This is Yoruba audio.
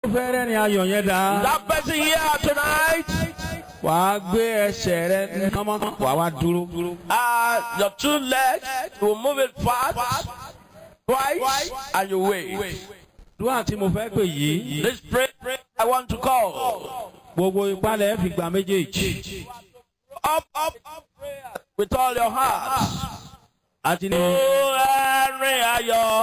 fẹ́rẹ́ ni ayọ̀ yẹn dá. That person here tonight. Wàá gbé ẹsẹ̀ rẹ kánmọ́. Wàá wá dúró. Your two legs, you will move it fast, twice, and you wait. Dúwà tí mo fẹ́ pè yìí. This prayer I want to call. Gbogbo ìpalẹ̀ fi gbà méjèèjì. Up, prayer with all your heart. Àti ní. Oh,